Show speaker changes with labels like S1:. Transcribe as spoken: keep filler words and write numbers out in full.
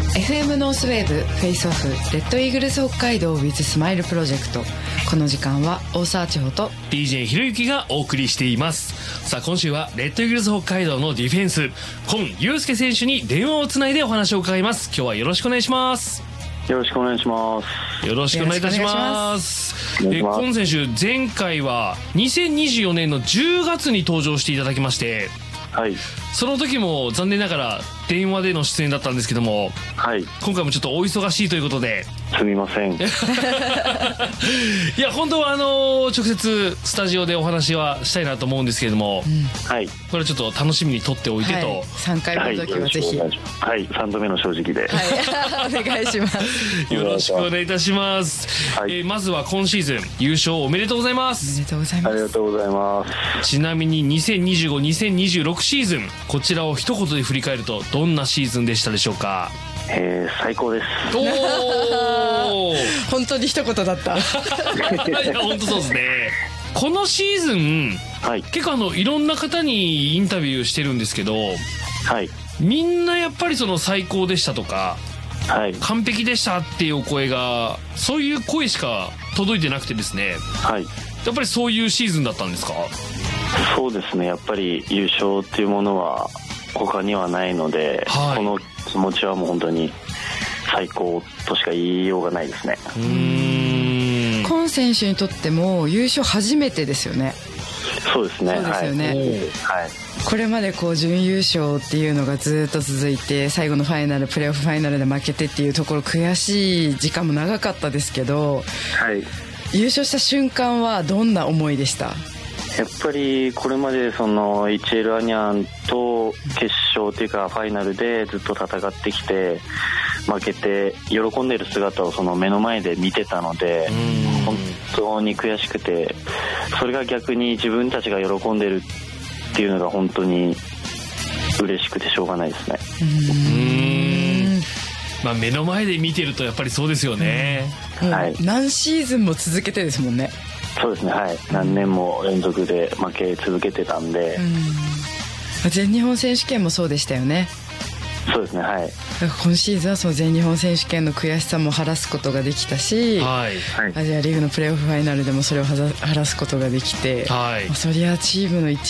S1: エフエム ノースウェーブフェイスオフレッドイーグルス北海道 with スマイルプロジェクト。この時間は大沢千穂と
S2: ディージェー ひろゆきがお送りしています。さあ今週はレッドイーグルス北海道のディフェンス今祐介選手に電話をつないでお話を伺います。今日はよろしくお願いします。
S3: よろしくお願いします。
S2: よろしくお願いいたします。え今選手前回はにせんにじゅうよねんのじゅうがつに登場していただきまして、
S3: はい、そ
S2: の時も残念ながら電話での出演だったんですけども、
S3: はい、
S2: 今回もちょっとお忙しいということです
S3: みません。い
S2: や本当はあの直接スタジオでお話はしたいなと思うんですけれども、うん、
S3: はい、
S2: これちょっと楽しみにとっておいてと、はい、
S1: さんかいめの時はぜひ、
S3: はい、はい、さんどめの正直で、
S1: はい、お願いします
S2: よろしくお願いいたします、はい。えー、まずは今シーズン優勝おめでとうございます。
S1: おめでとうございます。
S3: ありがとうございます。
S2: ちなみににせんにじゅうご、にせんにじゅうろくシーズンこちらを一言で振り返るとどんなシーズンでしたでしょうか。
S3: えー、最高です。
S2: お
S1: 本当に一言だったい
S2: や本当そうですね。このシーズン、はい、結構あのいろんな方にインタビューしてるんですけど、
S3: はい、み
S2: んなやっぱりその最高でしたとか、はい、完璧でしたっていうお声がそういう声しか届いてなくてですね、はい、やっぱりそういうシーズンだったんですか。
S3: そうですね、やっぱり優勝っていうものは他にはないので、はい、この気持ちはもう本当に最高としか言いようがないですね。
S1: うーん、今選手にとっても優勝初めてですよね。
S3: そうですね。
S1: そうですよね、
S3: はいはい、
S1: これまでこう準優勝っていうのがずっと続いて最後のファイナルプレーオフファイナルで負けてっていうところ悔しい時間も長かったですけど、はい、優勝した瞬間はどんな思いでした？
S3: やっぱりこれまでその エイチエル アニャンと決勝というかファイナルでずっと戦ってきて負けて喜んでる姿をその目の前で見てたので本当に悔しくて、それが逆に自分たちが喜んでるっていうのが本当に嬉しくてしょうがないですね。
S2: うーん、まあ、目の前で見てるとやっぱりそうですよね、
S1: うんはい、何シーズンも続けてですもんね。
S3: そうですね、はい、何年も連続で負け続けてたんで、
S1: うん、全日本選手権もそうでしたよね。
S3: そうですね、はい、
S1: 今シーズンはその全日本選手権の悔しさも晴らすことができたし、はい、アジアリーグのプレーオフファイナルでもそれを晴らすことができて、はい、そりゃチームの一